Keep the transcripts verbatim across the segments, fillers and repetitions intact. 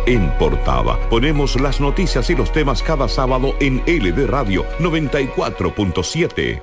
en portada. Ponemos las noticias y los temas cada sábado en L D Radio noventa y cuatro punto siete.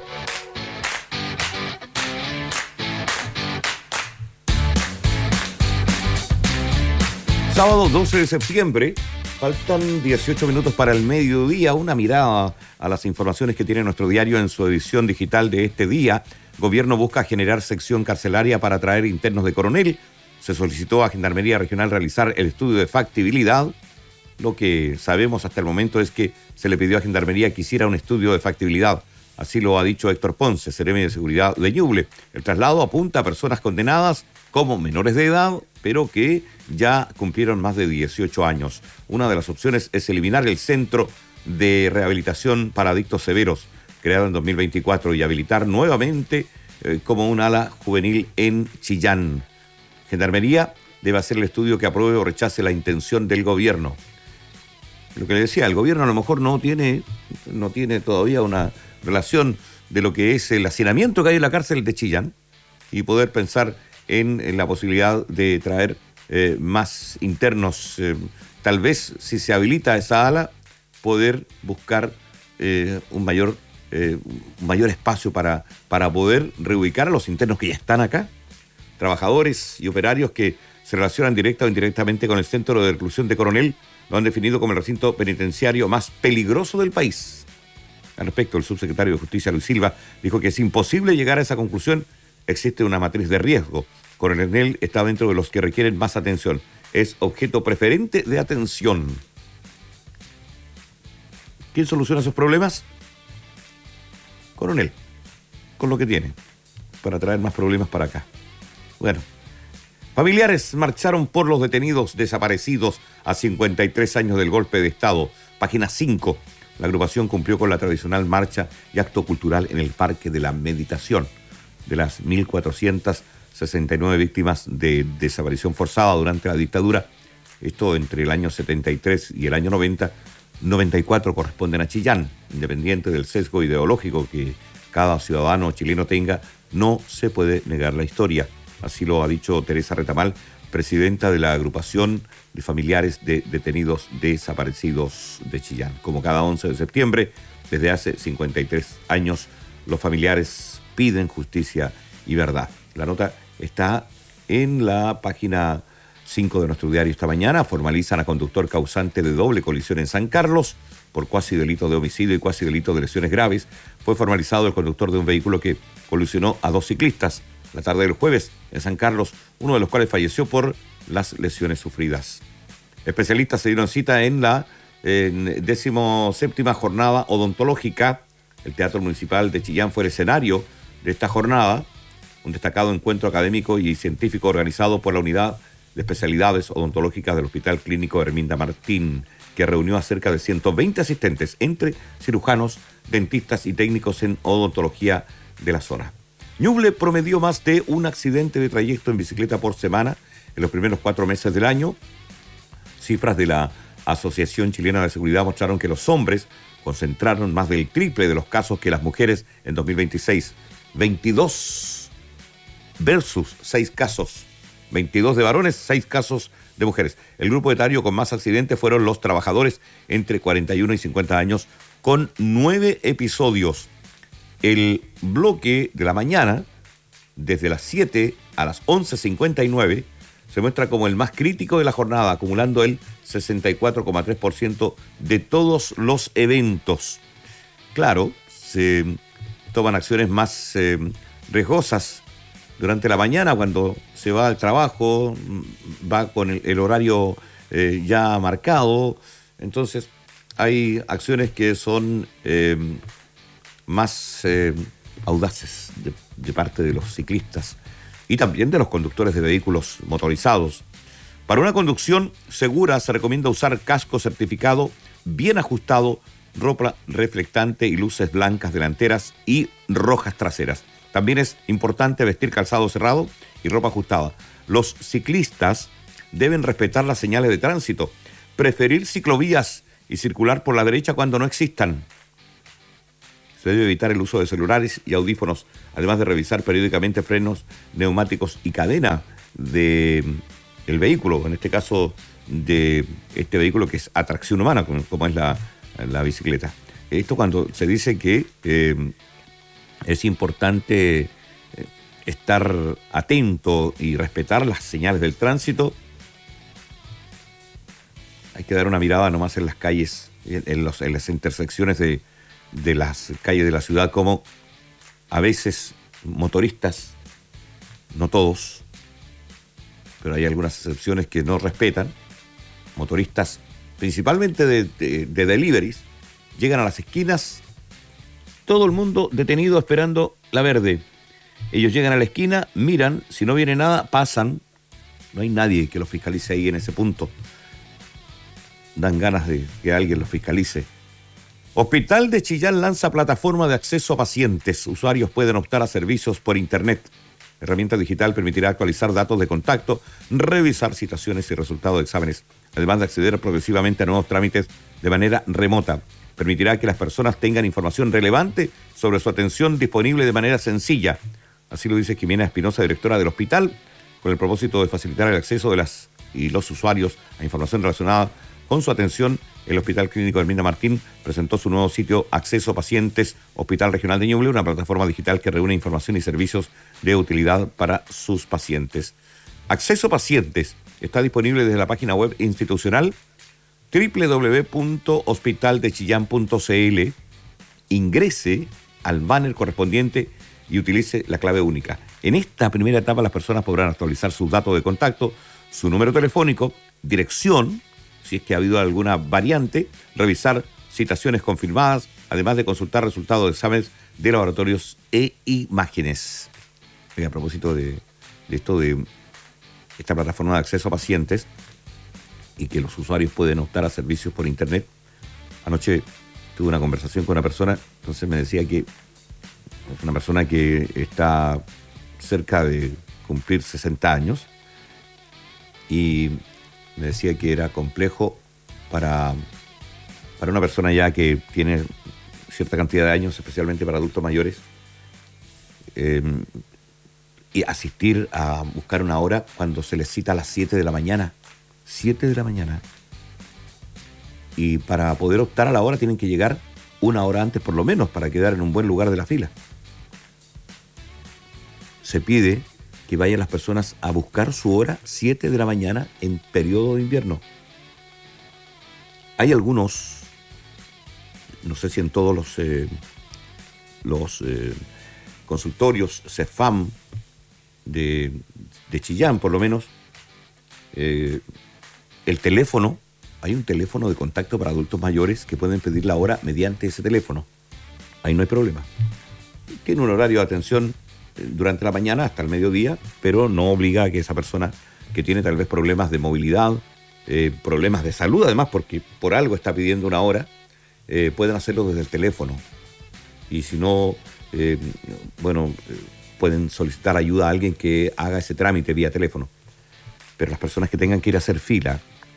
Sábado doce de septiembre, faltan dieciocho minutos para el mediodía. Una mirada a las informaciones que tiene nuestro diario en su edición digital de este día. Gobierno busca generar sección carcelaria para atraer internos de Coronel. Se solicitó a Gendarmería Regional realizar el estudio de factibilidad. Lo que sabemos hasta el momento es que se le pidió a Gendarmería que hiciera un estudio de factibilidad. Así lo ha dicho Héctor Ponce, seremi de Seguridad de Ñuble. El traslado apunta a personas condenadas como menores de edad, pero que ya cumplieron más de dieciocho años. Una de las opciones es eliminar el Centro de Rehabilitación para Adictos Severos, creado en dos mil veinticuatro, y habilitar nuevamente eh, como un ala juvenil en Chillán. Gendarmería debe hacer el estudio que apruebe o rechace la intención del gobierno. Lo que le decía, el gobierno a lo mejor no tiene, no tiene todavía una relación de lo que es el hacinamiento que hay en la cárcel de Chillán y poder pensar en, en la posibilidad de traer eh, más internos. Eh, tal vez, si se habilita esa ala, poder buscar eh, un mayor, eh, un mayor espacio para, para poder reubicar a los internos que ya están acá. Trabajadores y operarios que se relacionan directa o indirectamente con el Centro de Reclusión de Coronel lo han definido como el recinto penitenciario más peligroso del país. Al respecto, el subsecretario de Justicia, Luis Silva, dijo que es imposible llegar a esa conclusión. Existe una matriz de riesgo. Coronel está dentro de los que requieren más atención. Es objeto preferente de atención. ¿Quién soluciona esos problemas? Coronel, con lo que tiene, para traer más problemas para acá. Bueno, familiares marcharon por los detenidos desaparecidos a cincuenta y tres años del golpe de Estado. Página cinco. La agrupación cumplió con la tradicional marcha y acto cultural en el Parque de la Meditación. De las mil cuatrocientas sesenta y nueve víctimas de desaparición forzada durante la dictadura, esto entre el año setenta y tres y el año noventa, noventa y cuatro corresponden a Chillán. Independiente del sesgo ideológico que cada ciudadano chileno tenga, no se puede negar la historia. Así lo ha dicho Teresa Retamal, presidenta de la agrupación de familiares de detenidos desaparecidos de Chillán. Como cada once de septiembre, desde hace cincuenta y tres años, los familiares piden justicia y verdad. La nota está en la página cinco de nuestro diario esta mañana. Formalizan a conductor causante de doble colisión en San Carlos por cuasi delito de homicidio y cuasi delito de lesiones graves. Fue formalizado el conductor de un vehículo que colisionó a dos ciclistas la tarde del jueves en San Carlos, uno de los cuales falleció por las lesiones sufridas. Especialistas se dieron cita en la decimoséptima jornada odontológica. El Teatro Municipal de Chillán fue el escenario de esta jornada, un destacado encuentro académico y científico organizado por la Unidad de Especialidades Odontológicas del Hospital Clínico Herminda Martín, que reunió a cerca de ciento veinte asistentes, entre cirujanos, dentistas y técnicos en odontología de la zona. Ñuble promedió más de un accidente de trayecto en bicicleta por semana en los primeros cuatro meses del año. Cifras de la Asociación Chilena de Seguridad mostraron que los hombres concentraron más del triple de los casos que las mujeres en dos mil veintiséis. veintidós versus seis casos. veintidós de varones, seis casos de mujeres. El grupo etario con más accidentes fueron los trabajadores entre cuarenta y uno y cincuenta años, con nueve episodios. El bloque de la mañana, desde las siete a las once cincuenta y nueve, se muestra como el más crítico de la jornada, acumulando el sesenta y cuatro coma tres por ciento de todos los eventos. Claro, se toman acciones más eh, riesgosas durante la mañana, cuando se va al trabajo, va con el, el horario eh, ya marcado. Entonces, hay acciones que son eh, más eh, audaces de, de parte de los ciclistas y también de los conductores de vehículos motorizados. Para una conducción segura se recomienda usar casco certificado, bien ajustado, ropa reflectante y luces blancas delanteras y rojas traseras. También es importante vestir calzado cerrado y ropa ajustada. Los ciclistas deben respetar las señales de tránsito, preferir ciclovías y circular por la derecha cuando no existan. Se debe evitar el uso de celulares y audífonos, además de revisar periódicamente frenos, neumáticos y cadena de el vehículo, en este caso de este vehículo que es a tracción humana, como, como es la, la bicicleta. Esto cuando se dice que eh, es importante eh, estar atento y respetar las señales del tránsito. Hay que dar una mirada nomás en las calles, en, en, los, en las intersecciones de, de las calles de la ciudad, como a veces motoristas, no todos, pero hay algunas excepciones que no respetan, motoristas principalmente de, de, de deliveries, llegan a las esquinas, todo el mundo detenido esperando la verde. Ellos llegan a la esquina, miran, si no viene nada, pasan, no hay nadie que los fiscalice ahí en ese punto. Dan ganas de que alguien los fiscalice. Hospital de Chillán lanza plataforma de acceso a pacientes. Usuarios pueden optar a servicios por internet. La herramienta digital permitirá actualizar datos de contacto, revisar citaciones y resultados de exámenes, además de acceder progresivamente a nuevos trámites de manera remota. Permitirá que las personas tengan información relevante sobre su atención disponible de manera sencilla. Así lo dice Jimena Espinosa, directora del hospital, con el propósito de facilitar el acceso de las y los usuarios a información relacionada con su atención. El Hospital Clínico Hermina Martín presentó su nuevo sitio Acceso Pacientes Hospital Regional de Ñuble, una plataforma digital que reúne información y servicios de utilidad para sus pacientes. Acceso Pacientes está disponible desde la página web institucional doble u doble u doble u punto hospital de chillán punto c l. Ingrese al banner correspondiente y utilice la clave única. En esta primera etapa las personas podrán actualizar sus datos de contacto, su número telefónico, dirección, si es que ha habido alguna variante, revisar citaciones confirmadas, además de consultar resultados de exámenes de laboratorios e imágenes. A propósito de, de esto de esta plataforma de acceso a pacientes y que los usuarios pueden optar a servicios por internet, anoche tuve una conversación con una persona, entonces me decía que es una persona que está cerca de cumplir sesenta años y me decía que era complejo para, para una persona ya que tiene cierta cantidad de años, especialmente para adultos mayores, eh, y asistir a buscar una hora cuando se les cita a las siete de la mañana. siete de la mañana. Y para poder optar a la hora tienen que llegar una hora antes por lo menos para quedar en un buen lugar de la fila. Se pide que vayan las personas a buscar su hora siete de la mañana en periodo de invierno. Hay algunos, no sé si en todos los, eh, los eh, consultorios CEFAM de, de Chillán, por lo menos, eh, el teléfono, hay un teléfono de contacto para adultos mayores que pueden pedir la hora mediante ese teléfono. Ahí no hay problema. Tiene un horario de atención durante la mañana hasta el mediodía, pero no obliga a que esa persona que tiene tal vez problemas de movilidad, eh, problemas de salud además, porque por algo está pidiendo una hora, eh, pueden hacerlo desde el teléfono. Y si no, eh, bueno, eh, pueden solicitar ayuda a alguien que haga ese trámite vía teléfono. Pero las personas que tengan que ir a hacer fila,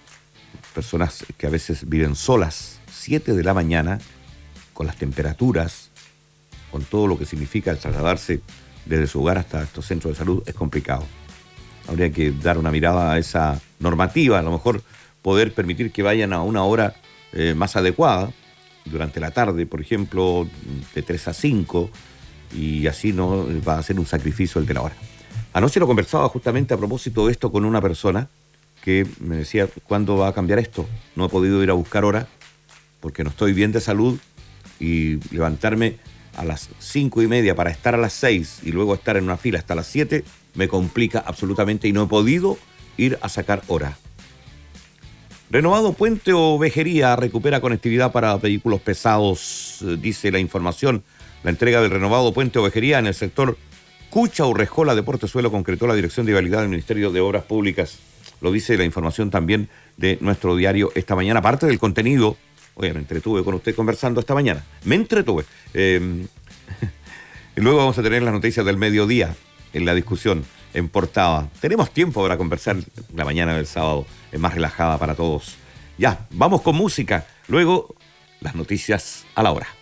personas que a veces viven solas, siete de la mañana, con las temperaturas, con todo lo que significa el trasladarse desde su hogar hasta estos centros de salud, es complicado. Habría que dar una mirada a esa normativa, a lo mejor poder permitir que vayan a una hora eh, más adecuada, durante la tarde, por ejemplo, de tres a cinco, y así no va a ser un sacrificio el de la hora. Anoche lo conversaba justamente a propósito de esto con una persona que me decía, ¿cuándo va a cambiar esto? No he podido ir a buscar hora porque no estoy bien de salud y levantarme a las cinco y media para estar a las seis y luego estar en una fila hasta las siete me complica absolutamente y no he podido ir a sacar hora. Renovado Puente Ovejería recupera conectividad para vehículos pesados, dice la información. La entrega del renovado Puente Ovejería en el sector Cucha Urrejola de Portezuelo concretó la Dirección de Vialidad del Ministerio de Obras Públicas. Lo dice la información también de nuestro diario esta mañana. Parte del contenido, oye, me entretuve con usted conversando esta mañana. Me entretuve. Eh, y luego vamos a tener las noticias del mediodía en la discusión en portada. Tenemos tiempo para conversar la mañana del sábado, es más relajada para todos. Ya, vamos con música. Luego, las noticias a la hora.